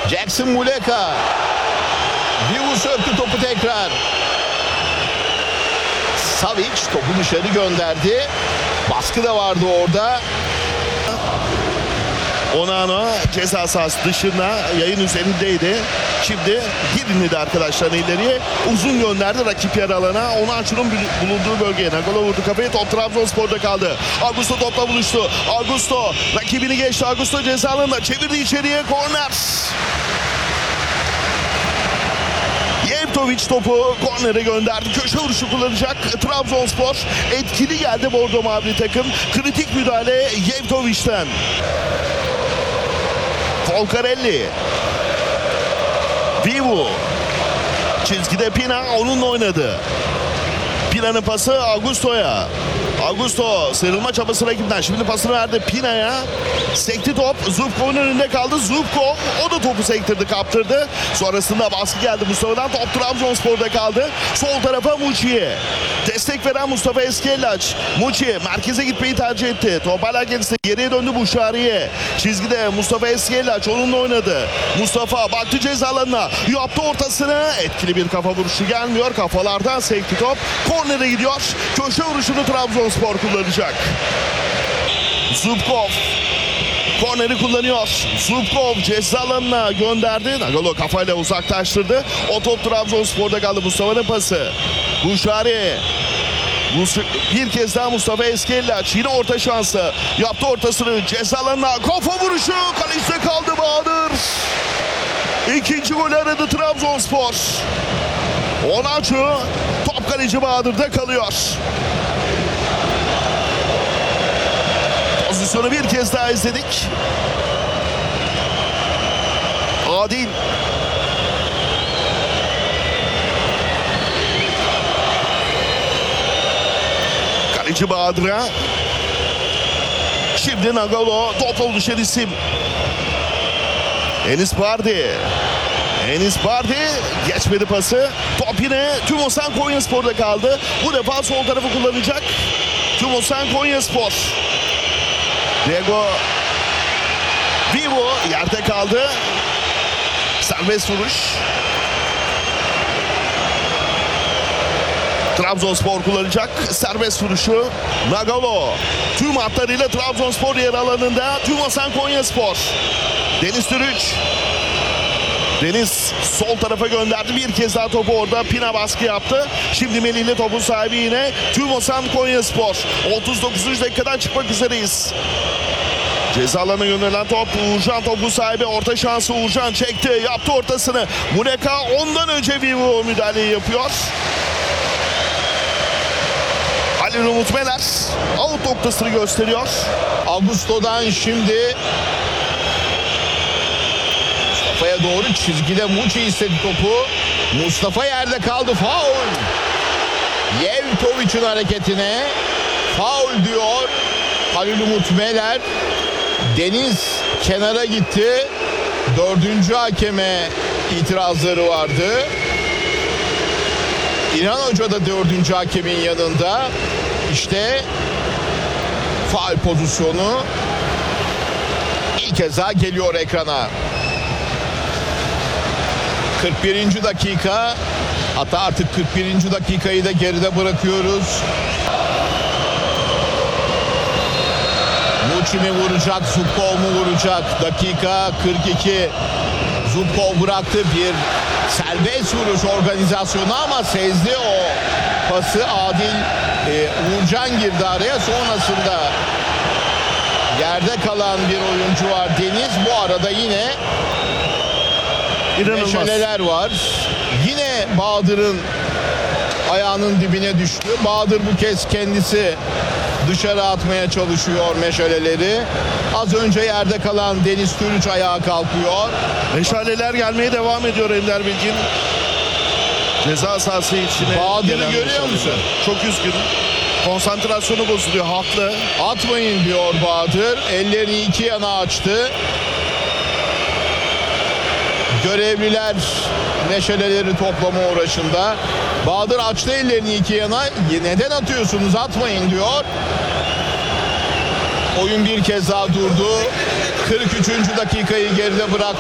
Jackson Muleka. Vivu söktü topu tekrar. Savic topu dışarı gönderdi. Baskı da vardı orada. Onana ceza sahası dışına, yayın üzerindeydi. Şimdi girin arkadaşlar ileriye. Uzun gönderdi rakip yer alana. Onaçu'nun bulunduğu bölgeye. Nagolo vurdu kafayı. Top Trabzonspor'da kaldı. Augusto topla buluştu. Augusto rakibini geçti. Augusto ceza alanında çevirdi içeriye. Korner. Jevtovic topu kornere gönderdi. Köşe vuruşu kullanacak Trabzonspor. Etkili geldi Bordo Mavili takım. Kritik müdahale Jevtovic'ten. Folcarelli. Vivu. Çizgide Pina onunla oynadı. Pina'nın pası Augusto'ya. Augusto sıyrılma çabası rakibinden. Şimdi pasını verdi Pina'ya. Sekti top. Zubkov'un önünde kaldı. Zubkov o da topu sektirdi, kaptırdı. Sonrasında baskı geldi Mustafa'dan. Top Trabzonspor'da kaldı. Sol tarafa Muçi'ye. Destek veren Mustafa Eskellaç. Muçi merkeze gitmeyi tercih etti. Top hala kendisi geriye döndü Buşari'ye. Çizgide Mustafa Eskellaç onunla oynadı. Mustafa baktı ceza alanına. Yaptı ortasını. Etkili bir kafa vuruşu gelmiyor. Kafalardan sekti top. Kornere gidiyor. Köşe vuruşunu Trabzonspor kullanacak. Zubkov korneri kullanıyor. Zubkov ceza alanına gönderdi. Nagolo kafayla uzaklaştırdı. O top Trabzonspor'da kaldı. Mustafa'nın pası. Buşari. Bir kez daha Mustafa Eskellaç. Yine orta şansı. Yaptı ortasını ceza alanına. Kafa vuruşu. Kalecide kaldı Bahadır. İkinci golü aradı Trabzonspor. Onaçu. Top kaleci Bahadır'da kalıyor. Pozisyonu bir kez daha izledik. Adil. Kaleci Bahadır'a. Şimdi Nagolo topla düşen isim. Enis Bardi. Enis Bardi geçmedi pası. Top yine Tümosan Konyaspor'da kaldı. Bu defa sol tarafı kullanacak Tümosan Konyaspor. Diego Vivo yerde kaldı. Serbest vuruş. Trabzonspor kullanacak serbest vuruşu. Nagolo tüm hatlarıyla Trabzonspor yer alanında. Tümosan Konyaspor. Deniz Türüç. Deniz sol tarafa gönderdi. Bir kez daha topu orada. Pina baskı yaptı. Şimdi Melih'le topun sahibi yine Tümosan Konyaspor. 39. dakikadan çıkmak üzereyiz. Ceza alanına yönelen top. Uğurcan topu sahibi. Orta şansı Uğurcan çekti. Yaptı ortasını. Muleka ondan önce Vivo müdahaleyi yapıyor. Halil Umut Meler out noktasını gösteriyor. Augusto'dan şimdi Mustafa'ya doğru çizgide Muçi istedi topu. Mustafa yerde kaldı. Faul. Jevtovic'in hareketine faul diyor Halil Umut Meler. Deniz kenara gitti. Dördüncü hakeme itirazları vardı. İlhan Hoca da dördüncü hakemin yanında. İşte faul pozisyonu ilk kez daha geliyor ekrana. 41. dakika. Hatta artık 41. dakikayı da geride bırakıyoruz. Muçi mi vuracak, Zubkov mu vuracak? Dakika 42. Zubkov bıraktı bir serbest vuruş organizasyonu ama sezdi o pası. Adil Uğurcan girdi araya. Sonrasında yerde kalan bir oyuncu var Deniz. Bu arada yine meşaleler var. Yine Bahadır'ın ayağının dibine düştü. Bahadır bu kez kendisi dışarı atmaya çalışıyor meşaleleri. Az önce yerde kalan Deniz Türüç ayağa kalkıyor. Meşaleler gelmeye devam ediyor Ender Bilgin. Ceza sahası içine. Bahadır'ı görüyor musun? Çok üzgün. Konsantrasyonu bozuluyor. Haklı. Atmayın diyor Bahadır. Ellerini iki yana açtı. Görevliler meşaleleri toplama uğraşında. Bahadır açtı ellerini iki yana. Neden atıyorsunuz? Atmayın diyor. Oyun bir kez daha durdu. 43. dakikayı geride bıraktı.